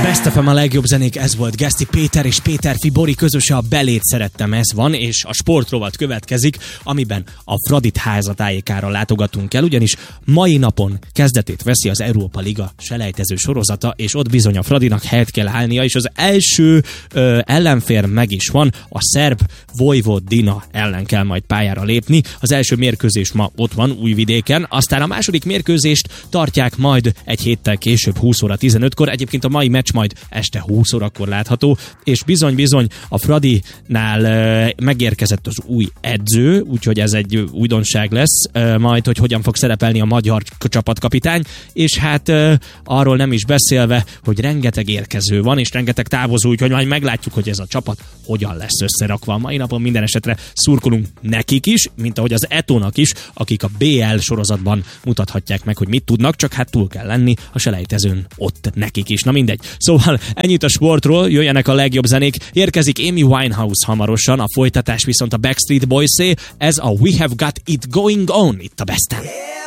Best FM, a legjobb zenék, ez volt Geszti Péter és Péter Fibori közöse, a Belét szerettem, ez van, és a sportrovat következik, amiben a Fradit házatájékára látogatunk el, ugyanis mai napon kezdetét veszi az Európa Liga selejtező sorozata, és ott bizony a Fradinak helyet kell állnia, és az első ellenfél meg is van, a szerb Vojvodina ellen kell majd pályára lépni. Az első mérkőzés ma ott van, Újvidéken, aztán a második mérkőzést tartják majd egy héttel később, 20 óra 15-kor, egyébként a mai meccs majd este 20 órakor látható, és bizony a Fradinál megérkezett az új edző, úgyhogy ez egy újdonság lesz, majd, hogy hogyan fog szerepelni a magyar csapatkapitány, és hát arról nem is beszélve, hogy rengeteg érkező van, és rengeteg távozó, úgyhogy majd meglátjuk, hogy ez a csapat hogyan lesz összerakva. A mai napon minden esetre szurkolunk nekik is, mint ahogy az Etónak is, akik a BL sorozatban mutathatják meg, hogy mit tudnak, csak hát túl kell lenni a selejtezőn ott nekik is. Na mindegy. Szóval ennyit a sportról, jöjjenek a legjobb zenék, érkezik Amy Winehouse hamarosan, a folytatás viszont a Backstreet Boys-é, ez a We Have Got It Going On itt a Besten.